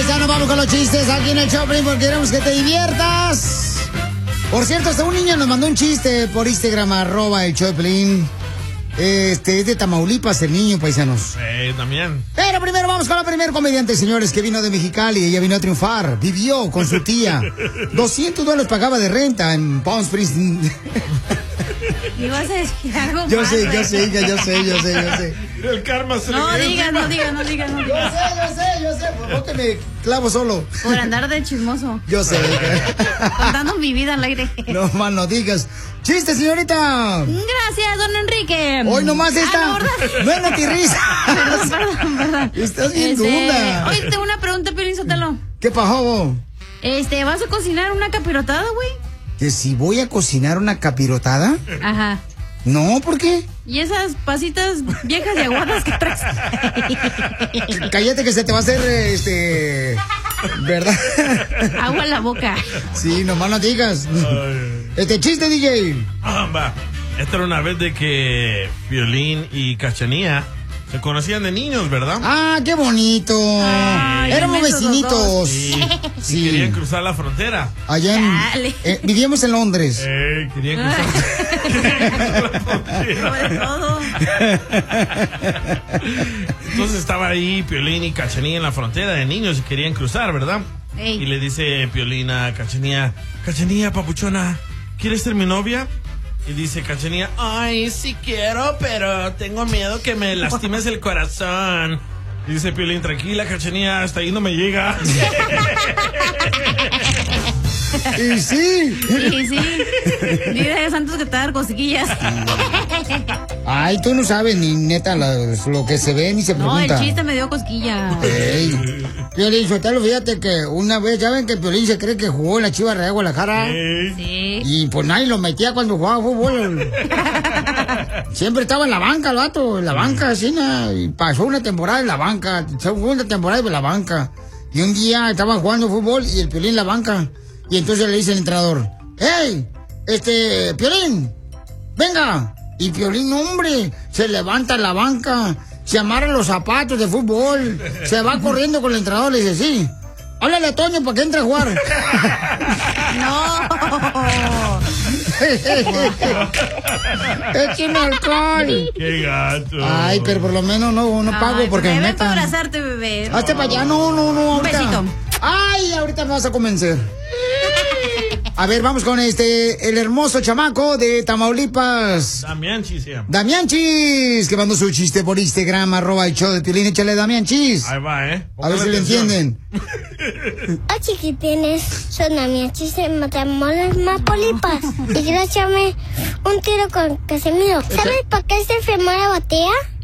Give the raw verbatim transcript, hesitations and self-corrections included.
paisano, vamos con los chistes aquí en el Choplin porque queremos que te diviertas. Por cierto, hasta un niño nos mandó un chiste por Instagram, arroba el Choplin. Este, es de Tamaulipas el niño, paisanos. Eh, también. Pero primero vamos con la primer comediante, señores, que vino de Mexicali. Ella vino a triunfar. Vivió con su tía. doscientos dólares pagaba de renta en Palm Springs. ¿Ibas a decir algo Yo más, sé, güey? yo sé, yo sé, yo sé, yo sé. El karma se No le digas, no digas, no digas, no Yo digas. sé, yo sé, yo sé. Por favor que me clavo solo. Por andar de chismoso. Yo sé. Contando mi vida al aire. No más no digas. ¡Chiste, señorita! Gracias, don Enrique. Hoy nomás esta. Ah, no, ¿verdad? No es notirrisa. Perdón, perdón, perdón. Estás bien Este, dura. Oye, tengo una pregunta, Piolín Sotelo. ¿Qué pasó? Este, ¿vas a cocinar una capirotada, güey? ¿Que si voy a cocinar una capirotada? Ajá. No, ¿por qué? ¿Y esas pasitas viejas y aguadas que traes? Cállate que se te va a hacer, este... ¿verdad? Agua en la boca. Sí, nomás no digas. Este chiste, D J. Ah, va. Esta era una vez de que Piolín y Cachanía se conocían de niños, ¿verdad? Ah, qué bonito. Ay, Éramos inmensos los vecinitos. Sí. Sí. Y querían cruzar la frontera. Allá Dale. en... eh, vivíamos en Londres. Eh, querían cruzar, querían cruzar la frontera. Sobre todo. Entonces estaba ahí Piolín y Cachanía en la frontera de niños y querían cruzar, ¿verdad? Ey. Y le dice Piolín a Cachanía: Cachanía, papuchona, ¿quieres ser mi novia? Y dice Cachanía: ay, sí quiero, pero tengo miedo que me lastimes el corazón. Y dice Piolín: tranquila, Cachanía, hasta ahí no me llega. Y sí. Sí, sí. Dile a Santos que te va a dar cosquillas. Ay, tú no sabes ni neta lo, lo que se ve ni se No, el pregunta. chiste me dio cosquillas. Ey. Piolín, Sotelo, fíjate que una vez, ¿saben que Piolín se cree que jugó en la Chivas Real de Guadalajara? Eh, Sí. Y pues nadie lo metía cuando jugaba fútbol. Siempre estaba en la banca el vato, en la banca, así, ¿no? Y pasó una temporada en la banca, segunda temporada en la banca. Y un día estaban jugando fútbol y el Piolín en la banca. Y entonces le dice el entrenador: ¡hey! Este, Piolín, venga. Y Piolín, no, hombre, se levanta en la banca, se amarra los zapatos de fútbol, se va corriendo con el entrenador, le dice: sí, háblale a Toño para que entre a jugar. No. ¡Échame alcohol! ¡Qué gato! Ay, pero por lo menos no, no pago Ay, porque bebé, me ven para metan. abrazarte, bebé. Hazte para allá, no, no, no. Un ahorita. besito. Ay, ahorita me vas a convencer. A ver, vamos con este, el hermoso chamaco de Tamaulipas. Damián Chis se llama. Damián Chis, que mandó su chiste por Instagram, arroba el show de Piolín. Échale, Damián Chis. Ahí va, ¿eh? A ver si le entienden. Hola chiquitines, soy Damián Chis de Matamoros, Tamaulipas. Y quiero echarme un tiro con Casimiro. ¿Sabes para qué se enfermó la batea?